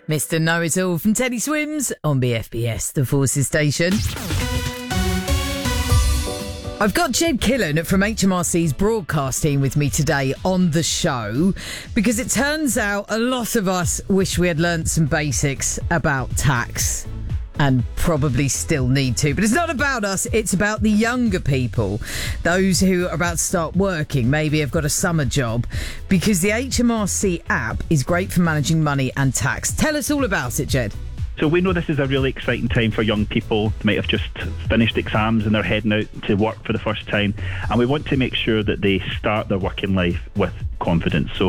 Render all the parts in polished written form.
Mr. Know-It-All from Teddy Swims on BFBS, the Forces Station. I've got Jed Killen from HMRC's broadcast team with me today on the show because it turns out a lot of us wish we had learnt some basics about tax and probably still need to. But it's not about us, it's about the younger people, those who are about to start working, maybe have got a summer job, because the HMRC app is great for managing money and tax. Tell us all about it, Jed. So we know this is a really exciting time for young people. They might have just finished exams and they're heading out to work for the first time. And we want to make sure that they start their working life with confidence. So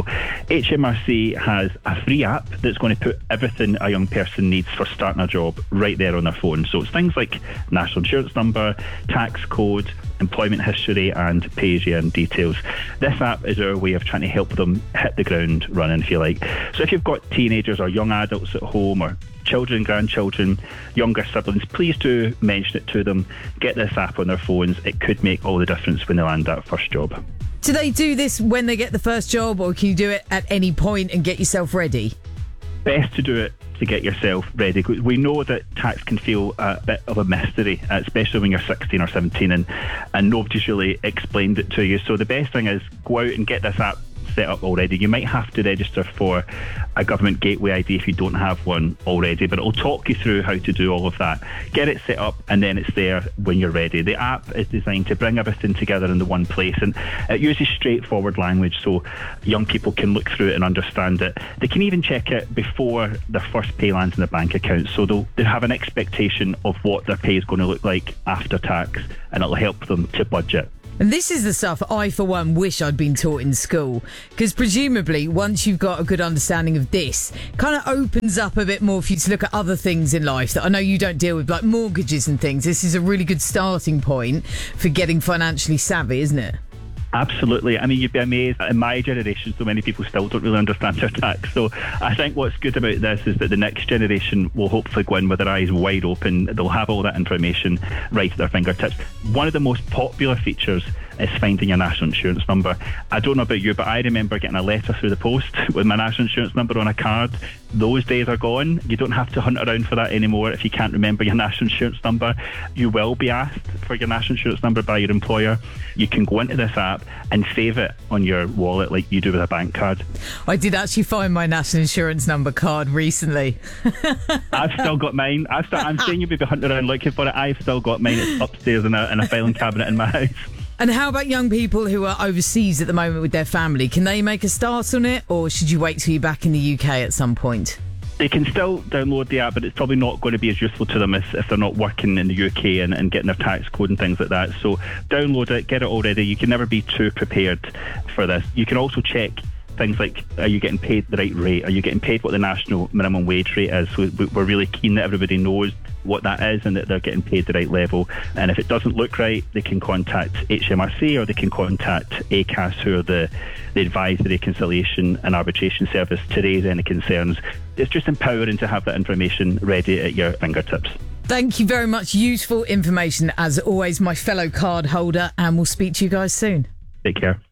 HMRC has a free app that's going to put everything a young person needs for starting a job right there on their phone. So it's things like national insurance number, tax code, employment history and pay-as-you-earn details. This app is our way of trying to help them hit the ground running, if you like. So if you've got teenagers or young adults at home or children, grandchildren, younger siblings, please do mention it to them. Get this app on their phones. It could make all the difference when they land that first job. Do they do this when they get the first job, or can you do it at any point and get yourself ready? Best to do it to get yourself ready. We know that tax can feel a bit of a mystery, especially when you're 16 or 17 and nobody's really explained it to you. So the best thing is go out and get this app set up already. You might have to register for a government gateway ID if you don't have one already, but it'll talk you through how to do all of that. Get it set up and then it's there when you're ready. The app is designed to bring everything together in the one place, and it uses straightforward language so young people can look through it and understand it. They can even check it before their first pay lands in their bank account, so they'll have an expectation of what their pay is going to look like after tax, and it'll help them to budget. And this is the stuff I, for one, wish I'd been taught in school. Because presumably, once you've got a good understanding of this, kind of opens up a bit more for you to look at other things in life that I know you don't deal with, like mortgages and things. This is a really good starting point for getting financially savvy, isn't it? Absolutely. I mean, you'd be amazed. In my generation, so many people still don't really understand their tax. So I think what's good about this is that the next generation will hopefully go in with their eyes wide open. They'll have all that information right at their fingertips. One of the most popular features is finding your national insurance number. I don't know about you, but I remember getting a letter through the post with my national insurance number on a card. Those days are gone. You don't have to hunt around for that anymore. If you can't remember your national insurance number, you will be asked for your national insurance number by your employer. You can go into this app and save it on your wallet like you do with a bank card. I did actually find my national insurance number card recently. I've still got mine. I'm saying you'll be hunting around looking for it. I've still got mine. It's upstairs in a filing cabinet in my house. And how about young people who are overseas at the moment with their family? Can they make a start on it, or should you wait till you're back in the UK at some point? They can still download the app, but it's probably not going to be as useful to them if they're not working in the UK and getting their tax code and things like that. So download it, get it already. You can never be too prepared for this. You can also check things like, are you getting paid the right rate? Are you getting paid what the national minimum wage rate is? So we're really keen that everybody knows what that is and that they're getting paid the right level. And if it doesn't look right, they can contact HMRC or they can contact ACAS, who are the Advisory, Conciliation and Arbitration Service, to raise any concerns. It's just empowering to have that information ready at your fingertips. Thank you very much. Useful information as always, my fellow card holder, and we'll speak to you guys soon. Take care.